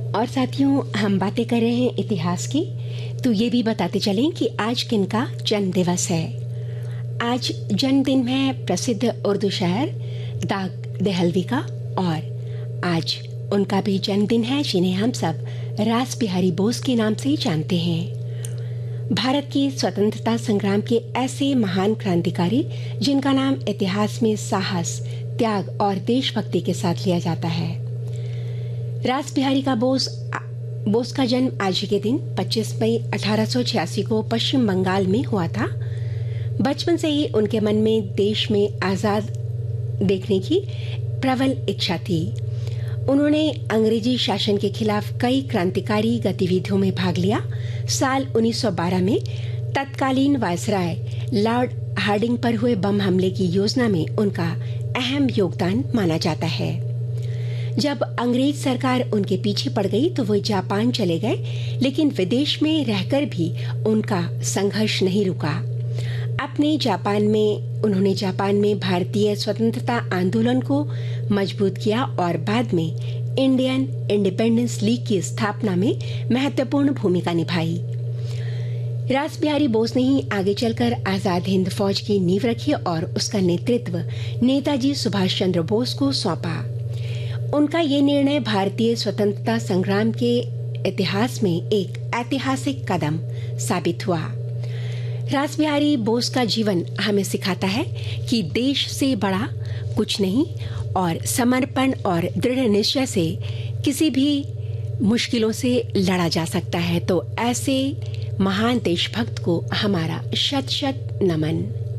और साथियों, हम बातें कर रहे हैं इतिहास की, तो ये भी बताते चलें कि आज किनका जन्म दिवस है। आज जन्मदिन है प्रसिद्ध उर्दू शायर दाग देहलवी का, और आज उनका भी जन्मदिन है जिन्हें हम सब रास बिहारी बोस के नाम से जानते हैं। भारत की स्वतंत्रता संग्राम के ऐसे महान क्रांतिकारी जिनका नाम इतिहास में साहस, त्याग और देशभक्ति के साथ लिया जाता है। रास बिहारी का बोस का जन्म आज के दिन 25 मई 1886 को पश्चिम बंगाल में हुआ था। बचपन से ही उनके मन में देश में आजाद देखने की प्रबल इच्छा थी। उन्होंने अंग्रेजी शासन के खिलाफ कई क्रांतिकारी गतिविधियों में भाग लिया। साल 1912 में तत्कालीन वायसराय लॉर्ड हार्डिंग पर हुए बम हमले की योजना में उनका अहम योगदान माना जाता है। जब अंग्रेज सरकार उनके पीछे पड़ गई तो वो जापान चले गए, लेकिन विदेश में रहकर भी उनका संघर्ष नहीं रुका। उन्होंने जापान में भारतीय स्वतंत्रता आंदोलन को मजबूत किया और बाद में इंडियन इंडिपेंडेंस लीग की स्थापना में महत्वपूर्ण भूमिका निभाई। रास बिहारी बोस ने ही आगे चलकर आजाद हिंद फौज की नींव रखी और उसका नेतृत्व नेताजी सुभाष चंद्र बोस को सौंपा। उनका ये निर्णय भारतीय स्वतंत्रता संग्राम के इतिहास में एक ऐतिहासिक कदम साबित हुआ। रास बिहारी बोस का जीवन हमें सिखाता है कि देश से बड़ा कुछ नहीं और समर्पण और दृढ़ निश्चय से किसी भी मुश्किलों से लड़ा जा सकता है। तो ऐसे महान देशभक्त को हमारा शत शत नमन।